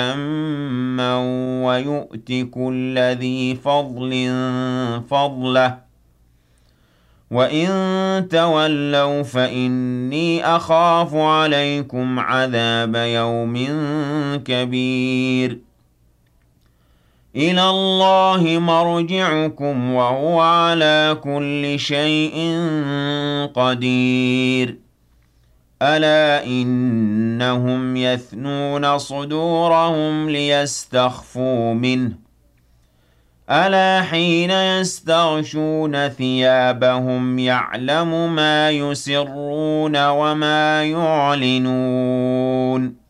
يَمًّا وَيُؤْتِ كُلَّ ذِي فَضْلٍ فَضْلَهُ وَإِن تَوَلَّوْا فَإِنِّي أَخَافُ عَلَيْكُمْ عَذَابَ يَوْمٍ كَبِيرٍ إِلَى اللَّهِ مَرْجِعُكُمْ وَهُوَ عَلَى كُلِّ شَيْءٍ قَدِيرٌ أَلَا إِنَّهُمْ يَثْنُونَ صُدُورَهُمْ لِيَسْتَخْفُوا مِنْهُ أَلَا حِينَ يَسْتَغْشُونَ ثِيَابَهُمْ يَعْلَمُ مَا يُسِرُّونَ وَمَا يُعْلِنُونَ